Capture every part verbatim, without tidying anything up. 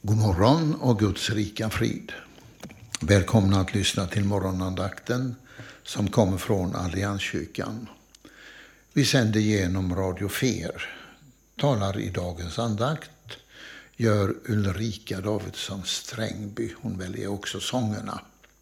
God morgon och Guds rika frid. Välkomna att lyssna till morgonandakten som kommer från Allianskyrkan. Vi sänder genom Radio Fer. Talar i dagens andakt gör Ulrika Davidsson Strängby. Hon väljer också sångerna.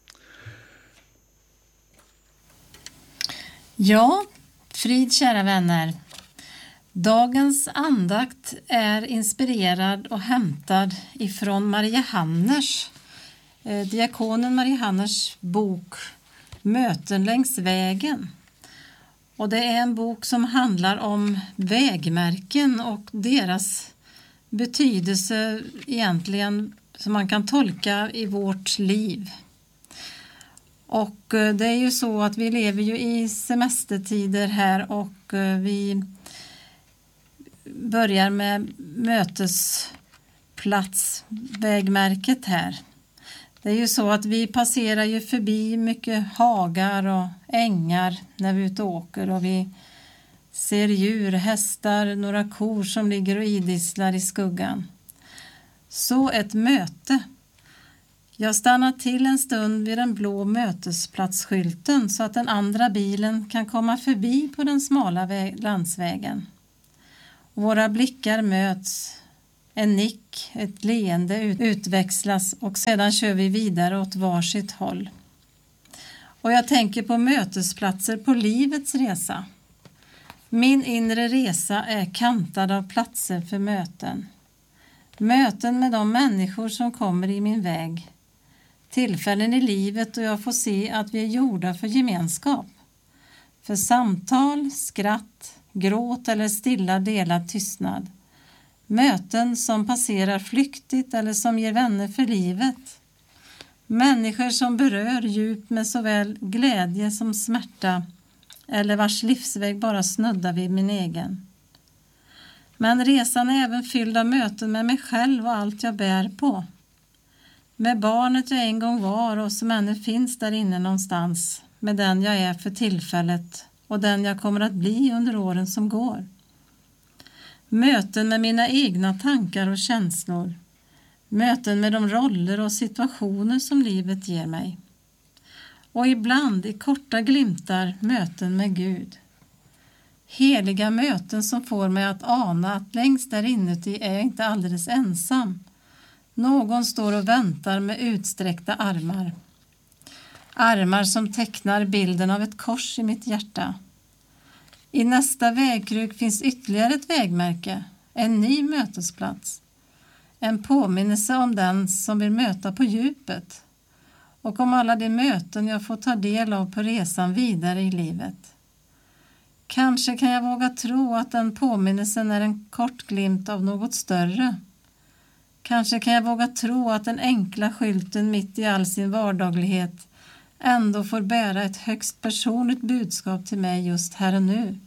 Ja, frid kära vänner. Dagens andakt är inspirerad och hämtad ifrån Maria Hanners, eh, diakonen Maria Hanners bok Möten längs vägen. Och det är en bok som handlar om vägmärken och deras betydelse egentligen som man kan tolka i vårt liv. Och det är ju så att vi lever ju i semestertider här och vi börjar med mötesplatsvägmärket här. Det är ju så att vi passerar ju förbi mycket hagar och ängar när vi är ute och åker och vi ser djur, hästar, några kor som ligger och idisslar i skuggan. Så ett möte. Jag stannar till en stund vid den blå mötesplatsskylten så att den andra bilen kan komma förbi på den smala vä- landsvägen. Våra blickar möts, en nick, ett leende utväxlas och sedan kör vi vidare åt varsitt håll. Och jag tänker på mötesplatser på livets resa. Min inre resa är kantad av platser för möten. Möten med de människor som kommer i min väg. Tillfällen i livet då jag får se att vi är gjorda för gemenskap. För samtal, skratt, gråt eller stilla delad tystnad. Möten som passerar flyktigt eller som ger vänner för livet. Människor som berör djupt med såväl glädje som smärta eller vars livsväg bara snuddar vid min egen. Men resan är även fylld av möten med mig själv och allt jag bär på. Med barnet jag en gång var och som ännu finns där inne någonstans. Med den jag är för tillfället och den jag kommer att bli under åren som går. Möten med mina egna tankar och känslor. Möten med de roller och situationer som livet ger mig. Och ibland i korta glimtar möten med Gud. Heliga möten som får mig att ana att längst där inuti är jag inte alldeles ensam. Någon står och väntar med utsträckta armar. Armar som tecknar bilden av ett kors i mitt hjärta. I nästa vägkrök finns ytterligare ett vägmärke, en ny mötesplats. En påminnelse om den som vill möta på djupet. Och om alla de möten jag får ta del av på resan vidare i livet. Kanske kan jag våga tro att den påminnelsen är en kort glimt av något större. Kanske kan jag våga tro att den enkla skylten mitt i all sin vardaglighet ändå får bära ett högst personligt budskap till mig just här och nu.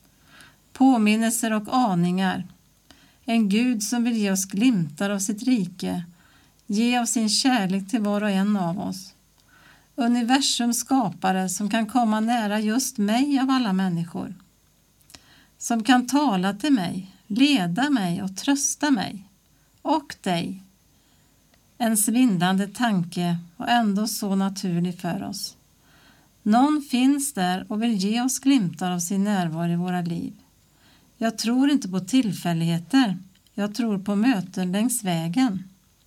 Påminnelser och aningar. En Gud som vill ge oss glimtar av sitt rike. Ge av sin kärlek till var och en av oss. Universums skapare som kan komma nära just mig av alla människor. Som kan tala till mig, leda mig och trösta mig. Och dig. En svindlande tanke och ändå så naturlig för oss. Någon finns där och vill ge oss glimtar av sin närvaro i våra liv. Jag tror inte på tillfälligheter. Jag tror på möten längs vägen.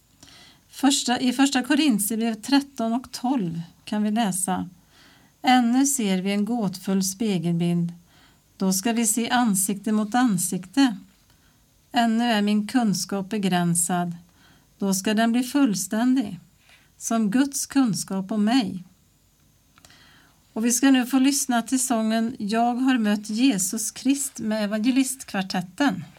Första, I första Korinthierbrevet tretton och tolv kan vi läsa. Ännu ser vi en gåtfull spegelbild. Då ska vi se ansikte mot ansikte. Ännu är min kunskap begränsad. Då ska den bli fullständig. Som Guds kunskap om mig. Och vi ska nu få lyssna till sången Jag har mött Jesus Krist med evangelistkvartetten.